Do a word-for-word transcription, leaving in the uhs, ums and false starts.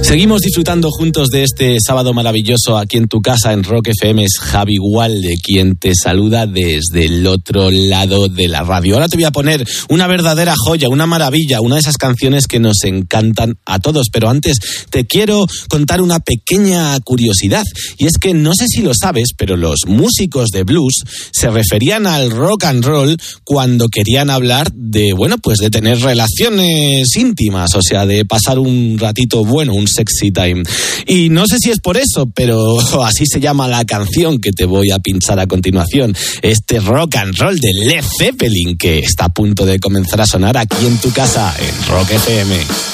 Seguimos disfrutando juntos de este sábado maravilloso aquí en tu casa en Rock F M. Es Javi Gualde quien te saluda desde el otro lado de la radio. Ahora te voy a poner una verdadera joya, una maravilla, una de esas canciones que nos encantan a todos. Pero antes te quiero contar una pequeña curiosidad. Y es que no sé si lo sabes, pero los músicos de blues se referían al rock and roll cuando querían hablar de, bueno, pues de tener relaciones íntimas, o sea, de pasar un ratito bueno, un sexy time. Y no sé si es por eso, pero así se llama la canción que te voy a pinchar a continuación. Este rock and roll de Led Zeppelin que está a punto de comenzar a sonar aquí en tu casa en Rock F M.